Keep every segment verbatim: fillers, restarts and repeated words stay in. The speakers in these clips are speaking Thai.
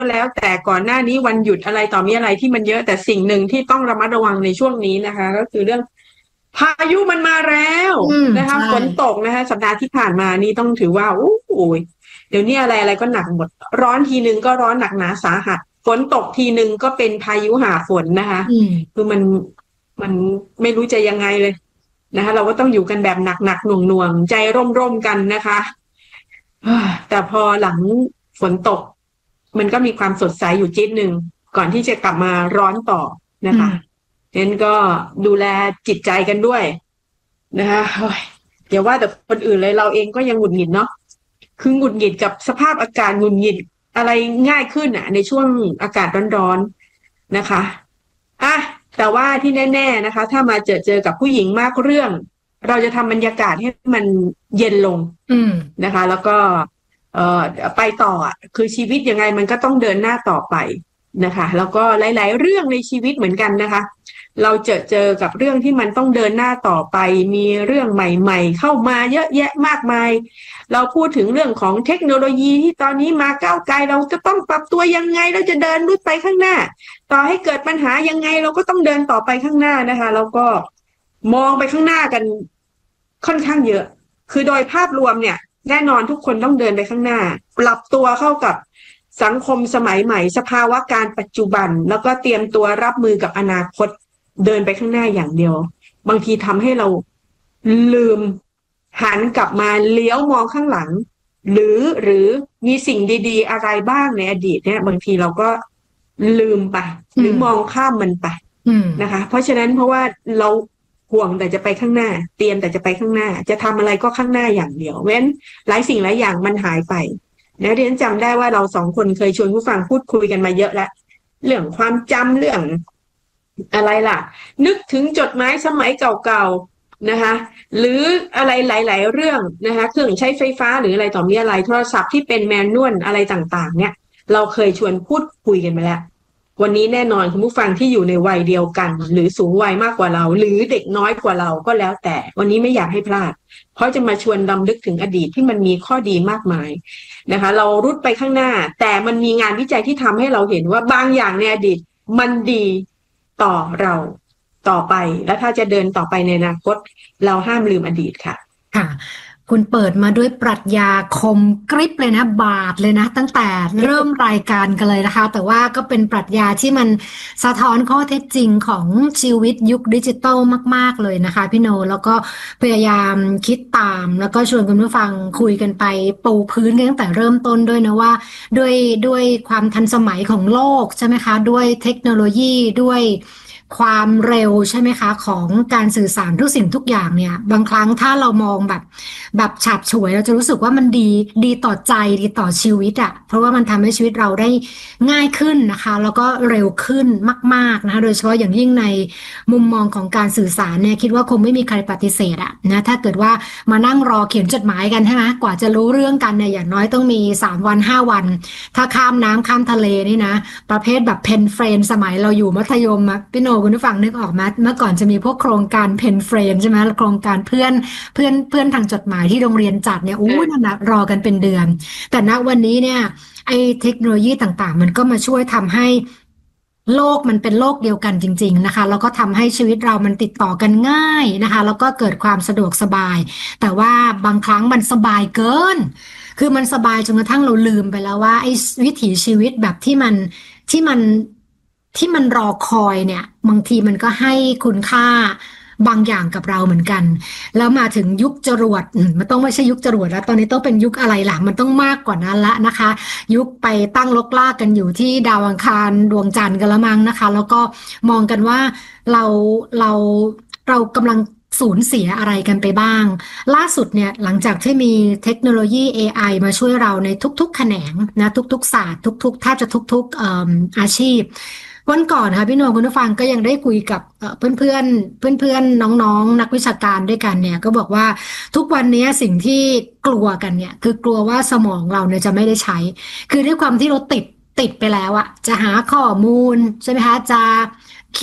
แล้วแต่ก่อนหน้านี้วันหยุดอะไรต่อมีอะไรที่มันเยอะแต่สิ่งหนึ่งที่ต้องระมัดระวังในช่วงนี้นะคะก็คือเรื่องพายุมันมาแล้วอืมนะคะใช่ฝนตกนะคะสัปดาห์ที่ผ่านมานี่ต้องถือว่าโอ้โหเดี๋ยวนี้อะไรอะไรก็หนักหมดร้อนทีนึงก็ร้อนหนักหนาสาหัสฝนตกทีนึงก็เป็นพายุหาฝนนะคะอืมคือมันมันไม่รู้จะยังไงเลยนะคะเราก็ต้องอยู่กันแบบหนักหนักหน่วงหน่วงๆใจร่มร่มกันนะคะแต่พอหลังฝนตกมันก็มีความสดใสอยู่จิ๊ดหนึ่งก่อนที่จะกลับมาร้อนต่อนะคะอืมฉะนั้นก็ดูแลจิตใจกันด้วยนะคะโอ้ยอย่าว่าแต่คนอื่นเลยเราเองก็ยังหงุดหงิดเนาะคือหงุดหงิดกับสภาพอากาศหงุดหงิดอะไรง่ายขึ้นอ่ะในช่วงอากาศร้อนๆนะคะอ่ะแต่ว่าที่แน่ๆนะคะถ้ามาเจอเจอกับผู้หญิงมากเรื่องเราจะทำบรรยากาศให้มันเย็นลงอืมนะคะแล้วก็เอ่อไปต่ออ่ะคือชีวิตยังไงมันก็ต้องเดินหน้าต่อไปนะคะแล้วก็หลายๆเรื่องในชีวิตเหมือนกันนะคะเราเจอเจอกับเรื่องที่มันต้องเดินหน้าต่อไปมีเรื่องใหม่ๆเข้ามาเยอะแยะมากมายเราพูดถึงเรื่องของเทคโนโลยีที่ตอนนี้มาก้าวไกลเราจะต้องปรับตัวยังไงเราจะเดินลุยไปข้างหน้าต่อให้เกิดปัญหายังไงเราก็ต้องเดินต่อไปข้างหน้านะคะแล้วก็มองไปข้างหน้ากันค่อนข้างเยอะคือโดยภาพรวมเนี่ยแน่นอนทุกคนต้องเดินไปข้างหน้าปรับตัวเข้ากับสังคมสมัยใหม่สภาวะการปัจจุบันแล้วก็เตรียมตัวรับมือกับอนาคตเดินไปข้างหน้าอย่างเดียวบางทีทำให้เราลืมหันกลับมาเลี้ยวมองข้างหลังหรือหรือมีสิ่งดีๆอะไรบ้างในอดีตเนี่ยบางทีเราก็ลืมไปหรืออืมมองข้ามมันไปอืมนะคะเพราะฉะนั้นเพราะว่าเราห่วงแต่จะไปข้างหน้าเตรียมแต่จะไปข้างหน้าจะทำอะไรก็ข้างหน้าอย่างเดียวเว้นหลายสิ่งหลายอย่างมันหายไปนะเรียนจำได้ว่าเราสองคนเคยชวนผู้ฟังพูดคุยกันมาเยอะแล้วเรื่องความจำเรื่องอะไรล่ะนึกถึงจดหมายสมัยเก่าๆนะคะหรืออะไรหลายๆเรื่องนะคะเครื่องใช้ไฟฟ้าหรืออะไรต่อมีอะไรโทรศัพท์ที่เป็นแมนนวลอะไรต่างๆเนี่ยเราเคยชวนพูดคุยกันไปแล้ววันนี้แน่นอนคุณผู้ฟังที่อยู่ในวัยเดียวกันหรือสูงวัยมากกว่าเราหรือเด็กน้อยกว่าเราก็แล้วแต่วันนี้ไม่อยากให้พลาดเพราะจะมาชวนรำลึกถึงอดีตที่มันมีข้อดีมากมายนะคะเรารุดไปข้างหน้าแต่มันมีงานวิจัยที่ทำให้เราเห็นว่าบางอย่างในอดีตมันดีต่อเราต่อไปและถ้าจะเดินต่อไปในอนาคตเราห้ามลืมอดีตค่ะค่ะคุณเปิดมาด้วยปรัชญาคมกริบเลยนะบาดเลยนะตั้งแต่เริ่มรายการกันเลยนะคะแต่ว่าก็เป็นปรัชญาที่มันสะท้อนข้อเท็จจริงของชีวิตยุคดิจิตอลมากๆเลยนะคะพี่โนแล้วก็พยายามคิดตามแล้วก็ชวนคุณผู้ฟังคุยกันไปปูพื้นกันตั้งแต่เริ่มต้นด้วยนะว่าด้วยด้วยความทันสมัยของโลกใช่ไหมคะด้วยเทคโนโลยีด้วยความเร็วใช่ไหมคะของการสื่อสารทุกสิ่งทุกอย่างเนี่ยบางครั้งถ้าเรามองแบบแบบฉาบฉวยเราจะรู้สึกว่ามันดีดีต่อใจดีต่อชีวิตอะเพราะว่ามันทำให้ชีวิตเราได้ง่ายขึ้นนะคะแล้วก็เร็วขึ้นมากๆนะคะโดยเฉพาะอย่างยิ่งในมุมมองของการสื่อสารเนี่ยคิดว่าคงไม่มีใครปฏิเสธอะนะถ้าเกิดว่ามานั่งรอเขียนจดหมายกันใช่ไหมกว่าจะรู้เรื่องกันเนี่ยอย่างน้อยต้องมีสามวันห้าวันถ้าข้ามน้ำข้ามทะเลนี่นะ ประเภทแบบเพนเฟรนสมัยเราอยู่มัธยมอะพี่โนคุณผู้ฟังนึกออกไหมเมื่อก่อนจะมีพวกโครงการเพนเฟรนใช่ไหมโครงการเพื่อนเพื่อนเพื่อนทางจดหมายที่โรงเรียนจัดเนี่ยอู้นั่นนะรอกันเป็นเดือนแต่ณวันนี้เนี่ยไอ้เทคโนโลยีต่างๆมันก็มาช่วยทำให้โลกมันเป็นโลกเดียวกันจริงๆนะคะแล้วก็ทำให้ชีวิตเรามันติดต่อกันง่ายนะคะแล้วก็เกิดความสะดวกสบายแต่ว่าบางครั้งมันสบายเกินคือมันสบายจนกระทั่งเราลืมไปแล้วว่าไอ้วิถีชีวิตแบบที่มัน ที่มันที่มันรอคอยเนี่ยบางทีมันก็ให้คุณค่าบางอย่างกับเราเหมือนกันแล้วมาถึงยุคจรวดอืมมันต้องไม่ใช่ยุคจรวดแล้วตอนนี้ต้องเป็นยุคอะไรล่ะมันต้องมากกว่านั้นละนะคะยุคไปตั้งลกลากกันอยู่ที่ดาวอังคารดวงจันทร์กันละมั้งนะคะแล้วก็มองกันว่าเราเราเรากำลังสูญเสียอะไรกันไปบ้าง ล่าสุดเนี่ยหลังจากที่มีเทคโนโลยี เอ ไอ มาช่วยเราในทุกๆแขนงนะทุกๆศาสตร์ทุกๆแทบจะทุกๆเอ่ออาชีพวันก่อนค่ะพี่โนคุณผู้ฟังก็ยังได้คุยกับเอ่อเพื่อนๆเพื่อนๆน้องๆนักวิชาการด้วยกันเนี่ยก็บอกว่าทุกวันนี้สิ่งที่กลัวกันเนี่ยคือกลัวว่าสมองเราเนี่ยจะไม่ได้ใช้คือด้วยความที่เราติดติดไปแล้วอะจะหาข้อมูลใช่ไหมคะจะคิด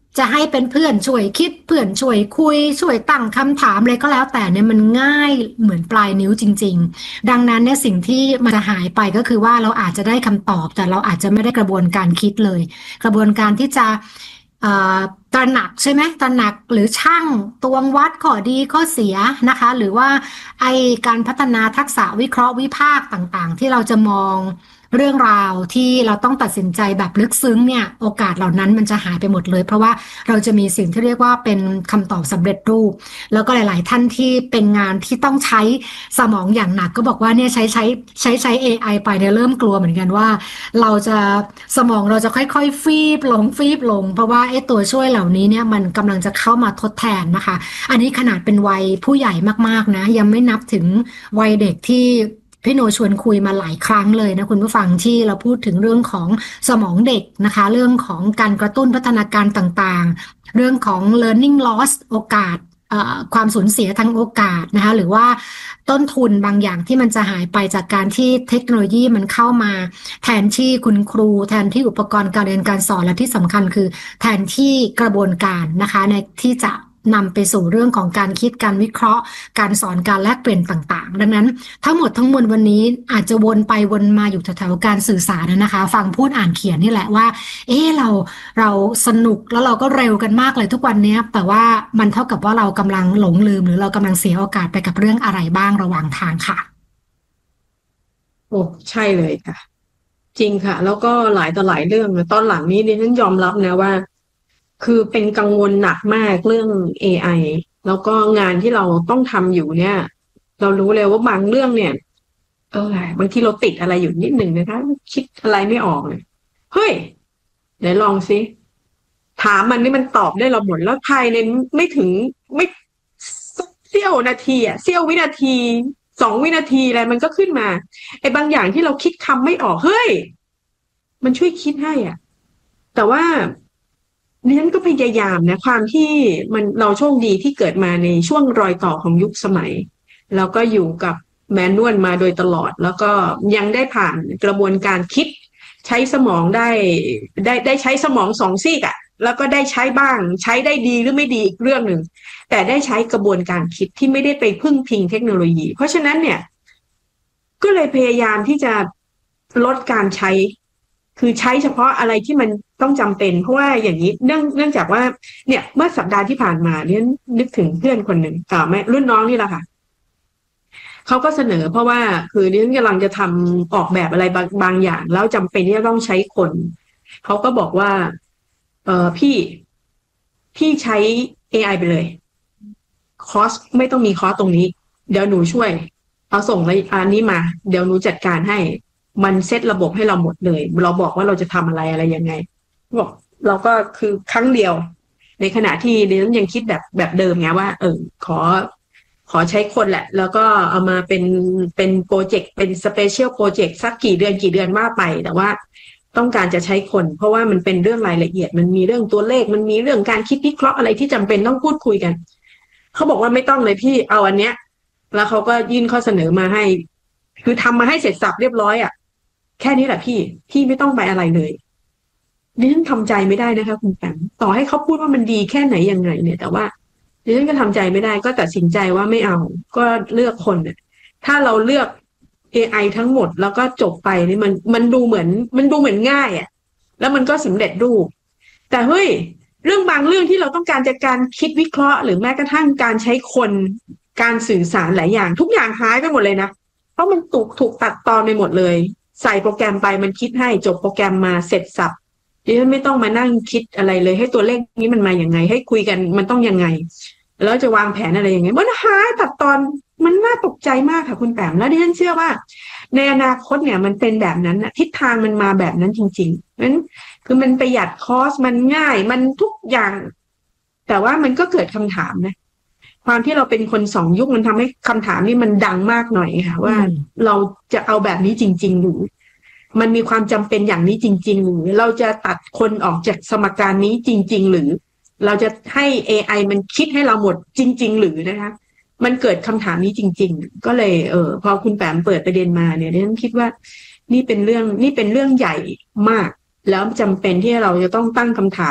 จะให้เป็นเพื่อนช่วยคิดเพื่อนช่วยคุยช่วยตั้งคำถามเลยก็แล้วแต่เนี่ยมันง่ายเหมือนปลายนิ้วจริงๆดังนั้นเนี่ยสิ่งที่มันจะหายไปก็คือว่าเราอาจจะได้คำตอบแต่เราอาจจะไม่ได้กระบวนการคิดเลยกระบวนการที่จะเอ่อตระหนักใช่ไหมตระหนักหรือชั่งตวงวัดข้อดีข้อเสียนะคะหรือว่าไอการพัฒนาทักษะวิเคราะห์วิพากษ์ต่างๆที่เราจะมองเรื่องราวที่เราต้องตัดสินใจแบบลึกซึ้งเนี่ยโอกาสเหล่านั้นมันจะหายไปหมดเลยเพราะว่าเราจะมีสิ่งที่เรียกว่าเป็นคำตอบสำเร็จรูปแล้วก็หลายๆท่านที่เป็นงานที่ต้องใช้สมองอย่างหนักก็บอกว่าเนี่ยใช้ใช้ใช้ใช้ เอ ไอ ไปเนี่ยเริ่มกลัวเหมือนกันว่าเราจะสมองเราจะค่อยๆฟีบลงฟีบลงเพราะว่าไอ้ตัวช่วยเหล่านี้เนี่ยมันกำลังจะเข้ามาทดแทนนะคะอันนี้ขนาดเป็นวัยผู้ใหญ่มากๆนะยังไม่นับถึงวัยเด็กที่พี่โนชวนคุยมาหลายครั้งเลยนะคุณผู้ฟังที่เราพูดถึงเรื่องของสมองเด็กนะคะเรื่องของการกระตุ้นพัฒนาการต่างๆเรื่องของ learning loss โอกาสเอ่อความสูญเสียทางโอกาสนะคะหรือว่าต้นทุนบางอย่างที่มันจะหายไปจากการที่เทคโนโลยีมันเข้ามาแทนที่คุณครูแทนที่อุปกรณ์การเรียนการสอนและที่สำคัญคือแทนที่กระบวนการนะคะในที่จะนำไปสู่เรื่องของการคิดการวิเคราะห์การสอนการแลกเปลี่ยนต่างๆดังนั้นทั้งหมดทั้งมวลวันนี้อาจจะวนไปวนมาอยู่แถวๆการสื่อสารนะคะฟังพูดอ่านเขียนนี่แหละว่าเออเราเราสนุกแล้วเราก็เร็วกันมากเลยทุกวันนี้แต่ว่ามันเท่ากับว่าเรากำลังหลงลืมหรือเรากำลังเสียโอกาสไปกับเรื่องอะไรบ้างระหว่างทางค่ะโอ้ใช่เลยค่ะจริงค่ะแล้วก็หลายต่อหลายเรื่องตอนหลังนี้ดิฉันยอมรับนะว่าคือเป็นกังวลหนักมากเรื่อง เอ ไอ แล้วก็งานที่เราต้องทำอยู่เนี่ยเรารู้เลยว่าบางเรื่องเนี่ยเออบางทีเราติดอะไรอยู่นิดหนึ่งนะคะคิดอะไรไม่ออกเลยเฮ้ยเดี๋ยวลองสิถามมันนี่มันตอบได้เราหมดแล้วภายในไม่ถึงไม่เสี้ยวนาทีอะเสี้ยววินาทีสองวินาทีอะไรมันก็ขึ้นมาไอ้บางอย่างที่เราคิดคำไม่ออกเฮ้ยมันช่วยคิดให้อ่ะแต่ว่าดิฉันก็พยายามนะความที่มันเราโชคดีที่เกิดมาในช่วงรอยต่อของยุคสมัยแล้วก็อยู่กับแมนนวลมาโดยตลอดแล้วก็ยังได้ผ่านกระบวนการคิดใช้สมองได้ได้ได้ใช้สมองสองซีกอะแล้วก็ได้ใช้บ้างใช้ได้ดีหรือไม่ดีอีกเรื่องหนึ่งแต่ได้ใช้กระบวนการคิดที่ไม่ได้ไปพึ่งพิงเทคโนโลยีเพราะฉะนั้นเนี่ยก็เลยพยายามที่จะลดการใช้คือใช้เฉพาะอะไรที่มันต้องจำเป็นเพราะว่าอย่างนี้เนื่องเนื่องจากว่าเนี่ยเมื่อสัปดาห์ที่ผ่านมาเนี่ยนึกถึงเพื่อนคนหนึ่งอ่าแม่รุ่นน้องนี่แหละค่ะเขาก็เสนอเพราะว่าคือดิฉันกำลังจะทำออกแบบอะไรบางบางอย่างแล้วจำเป็นที่จะต้องใช้คนเขาก็บอกว่าเออพี่พี่ใช้ เอ ไอ ไปเลยคอสไม่ต้องมีคอสตรงนี้เดี๋ยวหนูช่วยเอาส่งอันนี้มาเดี๋ยวหนูจัดการให้มันเซตระบบให้เราหมดเลยเราบอกว่าเราจะทำอะไรอะไรยังไงบอกเราก็คือครั้งเดียวในขณะที่ดิฉันยังคิดแบบแบบเดิมไงว่าเออขอขอใช้คนแหละแล้วก็เอามาเป็นเป็นโปรเจกต์เป็นสเปเชียลโปรเจกต์สักกี่เดือนกี่เดือนว่าไปแต่ว่าต้องการจะใช้คนเพราะว่ามันเป็นเรื่องรายละเอียดมันมีเรื่องตัวเลขมันมีเรื่องการคิดวิเคราะห์อะไรที่จำเป็นต้องพูดคุยกันเขาบอกว่าไม่ต้องเลยพี่เอาอันเนี้ยแล้วเขาก็ยื่นข้อเสนอมาให้คือทำมาให้เสร็จสับเรียบร้อยอ่ะแค่นี้แหละพี่พี่ไม่ต้องไปอะไรเลยดิฉันทำใจไม่ได้นะคะคุณแปมต่อให้เขาพูดว่ามันดีแค่ไหนยังไงเนี่ยแต่ว่าดิฉันก็ทำใจไม่ได้ก็ตัดสินใจว่าไม่เอาก็เลือกคนเนี่ยถ้าเราเลือก เอ ไอ ทั้งหมดแล้วก็จบไปนี่มันมันดูเหมือนมันดูเหมือนง่ายอ่ะแล้วมันก็สำเร็จรูปแต่เฮ้ยเรื่องบางเรื่องที่เราต้องการจากการคิดวิเคราะห์หรือแม้กระทั่งการใช้คนการสื่อสารหลายอย่างทุกอย่างหายไปหมดเลยนะเพราะมันถูกถูกตัดตอนไปหมดเลยใส่โปรแกรมไปมันคิดให้จบโปรแกรมมาเสร็จสับดิฉันไม่ต้องมานั่งคิดอะไรเลยให้ตัวเลขนี้มันมาอย่างไงให้คุยกันมันต้องยังไงแล้วจะวางแผนอะไรยังไงมันหายตัดตอนมันน่าตกใจมากค่ะคุณแปมแล้วดิฉันเชื่อว่าในอนาคตเนี่ยมันเป็นแบบนั้นนะทิศทางมันมาแบบนั้นจริงๆนั้นคือมันประหยัดคอสมันง่ายมันทุกอย่างแต่ว่ามันก็เกิดคำถามนะความที่เราเป็นคนสองยุคมันทำให้คำถามนี่มันดังมากหน่อยค่ะว่าเราจะเอาแบบนี้จริงๆหรือมันมีความจำเป็นอย่างนี้จริงๆหรือเราจะตัดคนออกจากสมการนี้จริงๆหรือเราจะให้ เอ ไอ มันคิดให้เราหมดจริงๆหรือนะคะมันเกิดคำถามนี้จริงๆก็เลยเออพอคุณแปมเปิดประเด็นมาเนี่ยดิฉันคิดว่านี่เป็นเรื่องนี่เป็นเรื่องใหญ่มากแล้วจำเป็นที่เราจะต้องตั้งคำถาม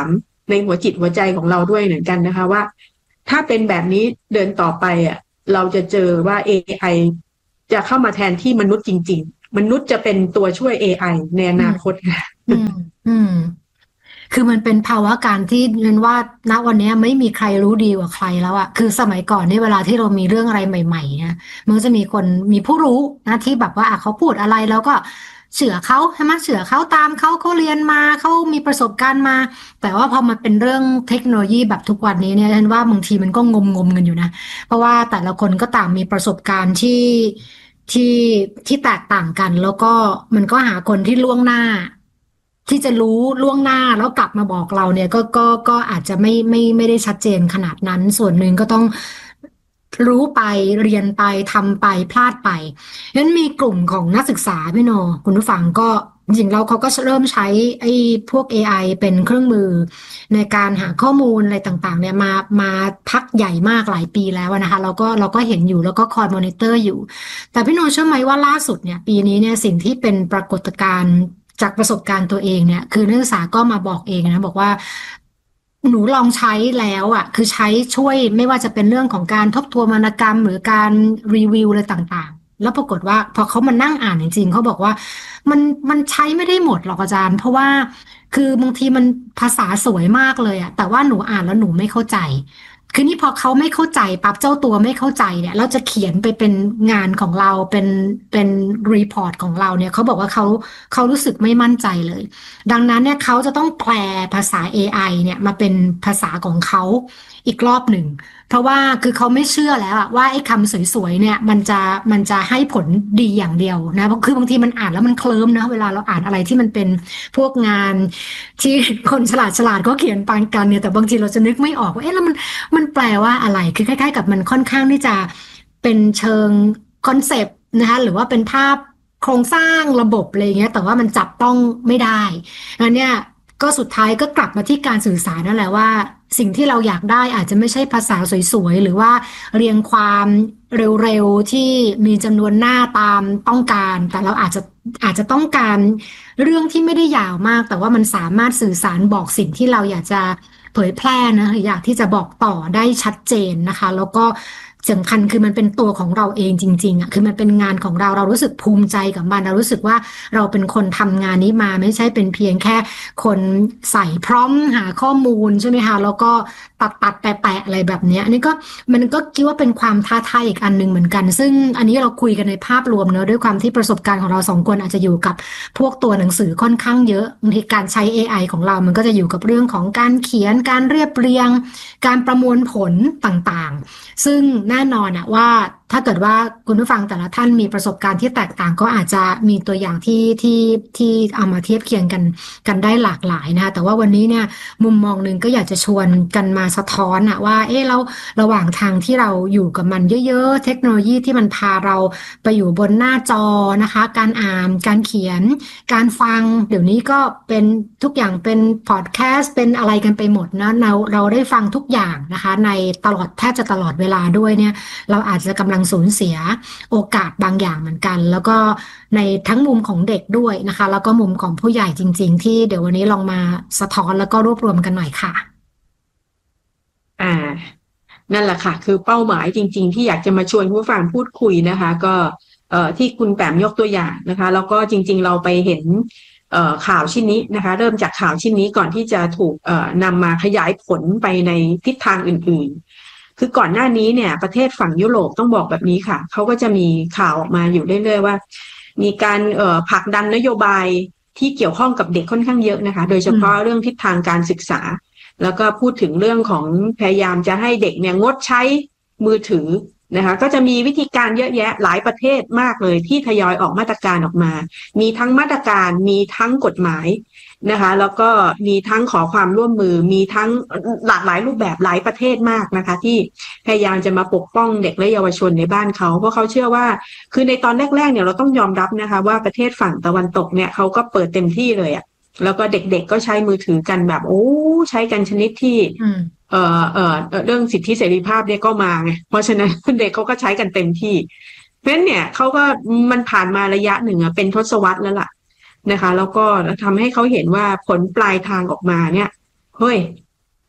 ในหัวจิตหัวใจของเราด้วยเหมือนกันนะคะว่าถ้าเป็นแบบนี้เดินต่อไปอ่ะเราจะเจอว่า เอ ไอ จะเข้ามาแทนที่มนุษย์จริงๆมนุษย์จะเป็นตัวช่วย เอ ไอ ในอนาคตค่ะอืมอืมคือมันเป็นภาวะการที่เรียนว่าณวันนี้ไม่มีใครรู้ดีกว่าใครแล้วอะคือสมัยก่อนนี่เวลาที่เรามีเรื่องอะไรใหม่ๆเนี่ยมันก็จะมีคนมีผู้รู้นะที่แบบว่าอ่ะเขาพูดอะไรแล้วก็เชื่อเขาใช่ไหมเชื่อเขาตามเขาเขาเรียนมาเขามีประสบการณ์มาแต่ว่าพอมาเป็นเรื่องเทคโนโลยีแบบทุกวันนี้เนี่ยฉันว่าบางทีมันก็งมงๆกันอยู่นะเพราะว่าแต่ละคนก็ต่างมีประสบการณ์ที่ที่ที่แตกต่างกันแล้วก็มันก็หาคนที่ล่วงหน้าที่จะรู้ล่วงหน้าแล้วกลับมาบอกเราเนี่ยก็ก็ก็อาจจะไม่ไม่ไม่ได้ชัดเจนขนาดนั้นส่วนหนึ่งก็ต้องรู้ไปเรียนไปทำไปพลาดไปฉะนั้นมีกลุ่มของนักศึกษาพี่โนคุณผู้ฟังก็จริงๆแล้วเขาก็เริ่มใช้ไอ้พวก เอ ไอ เป็นเครื่องมือในการหาข้อมูลอะไรต่างๆเนี่ยมามาพักใหญ่มากหลายปีแล้วนะคะเราก็เราก็เห็นอยู่แล้วก็คอยมอนิเตอร์อยู่แต่พี่โนเชื่อไหมว่าล่าสุดเนี่ยปีนี้เนี่ยสิ่งที่เป็นปรากฏการณ์จากประสบการณ์ตัวเองเนี่ยคือนักศึกษาก็มาบอกเองนะบอกว่าหนูลองใช้แล้วอ่ะคือใช้ช่วยไม่ว่าจะเป็นเรื่องของการทบทวนวรรณกรรมหรือการรีวิวอะไรต่างๆแล้วปรากฏว่าพอเขามานั่งอ่านจริงๆเขาบอกว่ามันมันใช้ไม่ได้หมดหรอกอาจารย์เพราะว่าคือบางทีมันภาษาสวยมากเลยอะแต่ว่าหนูอ่านแล้วหนูไม่เข้าใจคือนี่พอเขาไม่เข้าใจปั๊บเจ้าตัวไม่เข้าใจเนี่ยเราจะเขียนไปเป็นงานของเราเป็นเป็นรีพอร์ตของเราเนี่ยเขาบอกว่าเขาเขารู้สึกไม่มั่นใจเลยดังนั้นเนี่ยเขาจะต้องแปลภาษา เอ ไอ เนี่ยมาเป็นภาษาของเขาอีกรอบหนึ่งเพราะว่าคือเขาไม่เชื่อแล้วอะว่าไอ้คำสวยๆเนี่ยมันจะมันจะให้ผลดีอย่างเดียวนะคือบางทีมันอ่านแล้วมันเคลิ้มนะเวลาเราอ่านอะไรที่มันเป็นพวกงานที่คนฉลาดฉลาดก็เขียนปานกันเนี่ยแต่บางทีเราจะนึกไม่ออกว่าเอ๊ะแล้วมันมันแปลว่าอะไรคือคล้ายๆกับมันค่อนข้างที่จะเป็นเชิงคอนเซปต์นะคะหรือว่าเป็นภาพโครงสร้างระบบอะไรเงี้ยแต่ว่ามันจับต้องไม่ได้อันเนี้ยก็สุดท้ายก็กลับมาที่การสื่อสารนั่นแหละว่าสิ่งที่เราอยากได้อาจจะไม่ใช่ภาษาสวยๆหรือว่าเรียงความเร็วๆที่มีจำนวนหน้าตามต้องการแต่เราอาจจะอาจจะต้องการเรื่องที่ไม่ได้ยาวมากแต่ว่ามันสามารถสื่อสารบอกสิ่งที่เราอยากจะเผยแพร่นะหรืออยากที่จะบอกต่อได้ชัดเจนนะคะแล้วก็สำคัญคือมันเป็นตัวของเราเองจริงๆอ่ะคือมันเป็นงานของเราเรารู้สึกภูมิใจกับมันเรารู้สึกว่าเราเป็นคนทำงานนี้มาไม่ใช่เป็นเพียงแค่คนใส่พร้อมหาข้อมูลใช่ไหมคะแล้วก็ตัดตัดแปะแปะอะไรแบบเนี้ยอันนี้ก็มันก็คิดว่าเป็นความท้าทายอีกอันหนึ่งเหมือนกันซึ่งอันนี้เราคุยกันในภาพรวมเนอะด้วยความที่ประสบการณ์ของเราสองคนอาจจะอยู่กับพวกตัวหนังสือค่อนข้างเยอะบางทีการใช้ เอ ไอ ของเรามันก็จะอยู่กับเรื่องของการเขียนการเรียบเรียงการประมวลผลต่างๆซึ่งแน่นอนอะว่าถ้าเกิดว่าคุณผู้ฟังแต่ละท่านมีประสบการณ์ที่แตกต่างก็อาจจะมีตัวอย่างที่ที่ที่เอามาเทียบเคียงกันกันได้หลากหลายนะคะแต่ว่าวันนี้เนี่ยมุมมองหนึ่งก็อยากจะชวนกันมาสะท้อนอะว่าเอ๊ะแล้วระหว่างทางที่เราอยู่กับมันเยอะๆเทคโนโลยีที่มันพาเราไปอยู่บนหน้าจอนะคะการอ่านการเขียนการฟังเดี๋ยวนี้ก็เป็นทุกอย่างเป็นพอดแคสต์เป็นอะไรกันไปหมดนะเราเราได้ฟังทุกอย่างนะคะในตลอดแทบจะตลอดเวลาด้วยเนี่ยเราอาจจะกำลังสูญเสียโอกาสบางอย่างเหมือนกันแล้วก็ในทั้งมุมของเด็กด้วยนะคะแล้วก็มุมของผู้ใหญ่จริงๆที่เดี๋ยววันนี้ลองมาสะท้อนแล้วก็รวบรวมกันหน่อยค่ะอ่านั่นแหละค่ะคือเป้าหมายจริงๆที่อยากจะมาชวนผู้ฟังพูดคุยนะคะก็เอ่อที่คุณแปมยกตัวอย่างนะคะแล้วก็จริงๆเราไปเห็นเอ่อข่าวชิ้นนี้นะคะเริ่มจากข่าวชิ้นนี้ก่อนที่จะถูกเอ่อนำมาขยายผลไปในทิศทางอื่นๆคือก่อนหน้านี้เนี่ยประเทศฝั่งยุโรปต้องบอกแบบนี้ค่ะเขาก็จะมีข่าวออกมาอยู่เรื่อยๆว่ามีการเอ่อผลักดันนโยบายที่เกี่ยวข้องกับเด็กค่อนข้างเยอะนะคะโดยเฉพาะเรื่องทิศทางการศึกษาแล้วก็พูดถึงเรื่องของพยายามจะให้เด็กเนี่ยงดใช้มือถือนะคะก็จะมีวิธีการเยอะแยะหลายประเทศมากเลยที่ทยอยออกมาตรการออกมามีทั้งมาตรการมีทั้งกฎหมายนะคะแล้วก็มีทั้งขอความร่วมมือมีทั้งหลากหลายรูปแบบหลายประเทศมากนะคะที่พยายามจะมาปกป้องเด็กและเยาวชนในบ้านเขาเพราะเขาเชื่อว่าคือในตอนแรกๆเนี่ยเราต้องยอมรับนะคะว่าประเทศฝั่งตะวันตกเนี่ยเขาก็เปิดเต็มที่เลยอะแล้วก็เด็กๆก็ใช้มือถือกันแบบโอ้ใช้กันชนิดที่เอ่อเอ่อเรื่องสิทธิเสรีภาพเนี่ยก็มาไงเพราะฉะนั้นเด็กเขาก็ใช้กันเต็มที่เพราะฉะนั้นเนี่ยเขาก็มันผ่านมาระยะหนึ่งอะเป็นทศวรรษแล้วล่ะนะคะแล้วก็ทำให้เขาเห็นว่าผลปลายทางออกมาเนี่ยเฮ้ย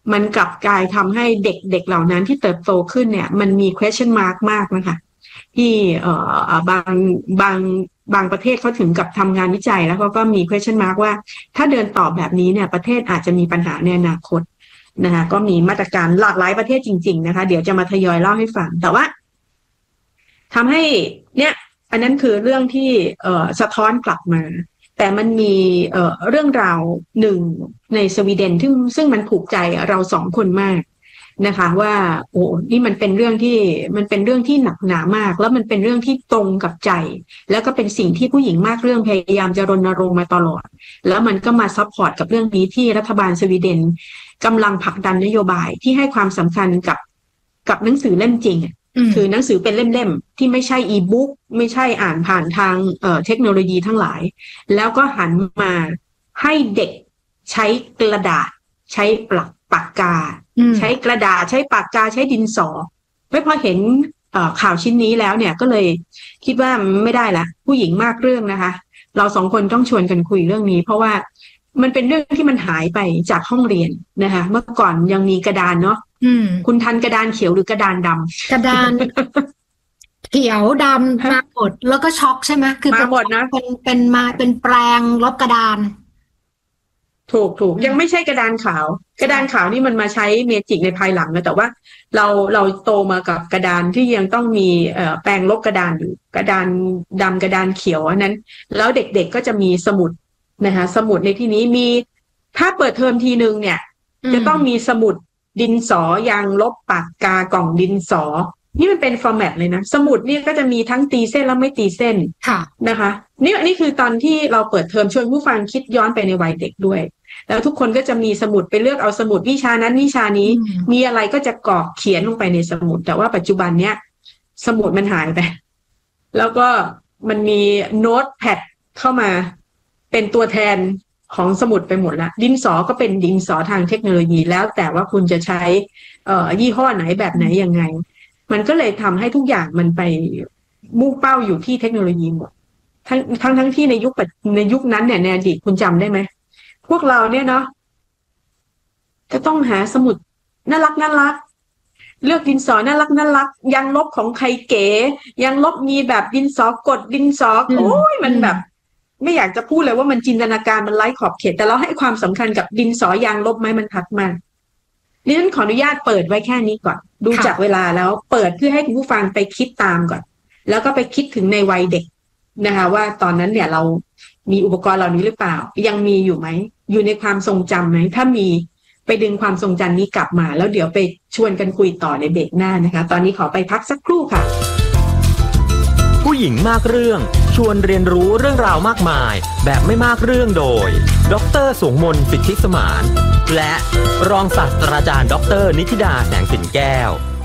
มันกลับกลายทำให้เด็กเด็กเหล่านั้นที่เติบโตขึ้นเนี่ยมันมี question mark มากนะคะที่เอ่อบางบางบางประเทศเขาถึงกับทำงานวิจัยแล้วเขาก็มี question mark ว่าถ้าเดินต่อแบบนี้เนี่ยประเทศอาจจะมีปัญหาในอนาคตนะคะก็มีมาตรการหลากหลายประเทศจริงๆนะคะเดี๋ยวจะมาทยอยเล่าให้ฟังแต่ว่าทำให้เนี่ยอันนั้นคือเรื่องที่เอ่อสะท้อนกลับมาแต่มันมีเอ่อเรื่องราวหนึ่งในสวีเดนซึ่งซึ่งมันผูกใจเราสองคนมากนะคะว่าโอ้นี่มันเป็นเรื่องที่มันเป็นเรื่องที่หนักหนามากแล้วมันเป็นเรื่องที่ตรงกับใจแล้วก็เป็นสิ่งที่ผู้หญิงมากเรื่องพยายามจะรณรงค์มาตลอดแล้วมันก็มาซัพพอร์ตกับเรื่องนี้ที่รัฐบาลสวีเดนกำลังผลักดันนโยบายที่ให้ความสำคัญกับกับหนังสือเล่มจริงคือหนังสือเป็นเล่มๆที่ไม่ใช่อีบุ๊กไม่ใช่อ่านผ่านทางเอ่อเทคโนโลยีทั้งหลายแล้วก็หันมาให้เด็กใช้กระดาษใช้ปากปากกาใช้กระดาษใช้ปากกาใช้ดินสอไม่พอเห็นเอ่อข่าวชิ้นนี้แล้วเนี่ยก็เลยคิดว่าไม่ได้ละผู้หญิงมากเรื่องนะคะเราสองคนต้องชวนกันคุยเรื่องนี้เพราะว่ามันเป็นเรื่องที่มันหายไปจากห้องเรียนนะคะเมื่อก่อนยังมีกระดานเนาะคุณทันกระดานเขียวหรือกระดานดำกระดานเขียวดำมาหมดแล้วก็ช็อกใช่ไหมคือมาหมดนะเป็นเป็นมาเป็นแปลงลบกระดานถูกถูกยังไม่ใช่กระดานขาวกระดานขาวนี่มันมาใช้เมจิกในภายหลังนะแต่ว่าเราเราโตมากับกระดานที่ยังต้องมีเอ่อแปลงลบกระดานอยู่กระดานดำกระดานเขียวอันนั้นแล้วเด็กๆก็จะมีสมุดนะคะสมุดในที่นี้มีถ้าเปิดเทอมทีนึงเนี่ยจะต้องมีสมุดดินสอยางลบปากกากล่องดินสอนี่มันเป็นฟอร์แมตเลยนะสมุดนี่ก็จะมีทั้งตีเส้นและไม่ตีเส้นนะคะนี่นี่คือตอนที่เราเปิดเทอมชวนผู้ฟังคิดย้อนไปในวัยเด็กด้วยแล้วทุกคนก็จะมีสมุดไปเลือกเอาสมุดวิชานั้นวิชานี้มีอะไรก็จะกรอกเขียนลงไปในสมุดแต่ว่าปัจจุบันเนี้ยสมุดมันหายไปแล้วก็มันมีโน้ตแพดเข้ามาเป็นตัวแทนของสมุดไปหมดละดินสอก็เป็นดินสอทางเทคโนโลยีแล้วแต่ว่าคุณจะใช้เอ่อยี่ห้อไหนแบบไหนยังไงมันก็เลยทำให้ทุกอย่างมันไปมุ่งเป้าอยู่ที่เทคโนโลยีหมดทั้งทั้งทั้งที่ในยุคในยุคนั้นเนี่ยในอดีตคุณจำได้ไหมพวกเราเนี่ยเนาะจะต้องหาสมุดน่ารักน่ารักเลือกดินสอน่ารักน่ารักยังลบของใครเก๋ยังลบมีแบบดินสอกดดินสอโอ้ยมันแบบไม่อยากจะพูดเลยว่ามันจินตนาการมันไร้ขอบเขตแต่เราให้ความสำคัญกับดินสอยางลบไม้บรรทัดมากดิฉันขออนุญาตเปิดไว้แค่นี้ก่อนดูจากเวลาแล้วเปิดเพื่อให้คุณผู้ฟังไปคิดตามก่อนแล้วก็ไปคิดถึงในวัยเด็กนะคะว่าตอนนั้นเนี่ยเรามีอุปกรณ์เหล่านี้หรือเปล่ายังมีอยู่ไหมอยู่ในความทรงจำไหมถ้ามีไปดึงความทรงจำนี้กลับมาแล้วเดี๋ยวไปชวนกันคุยต่อในเบรกหน้านะคะตอนนี้ขอไปพักสักครู่ค่ะผู้หญิงมากเรื่องชวนเรียนรู้เรื่องราวมากมายแบบไม่มากเรื่องโดยดร.สวงมนต์ สิทธิสมานและรองศาสตราจารย์ดร.นิธิดาแสงสินแก้ว